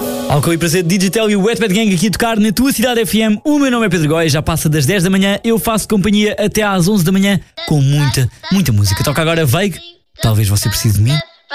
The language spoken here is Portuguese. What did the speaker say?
Álcool e prazer de Digital e o Wet Bad Gang aqui a tocar na tua cidade FM. O meu nome é Pedro Góis, já passa das 10 da manhã. Eu faço companhia até às 11 da manhã com muita música. Toca agora Vague, talvez você precise de mim.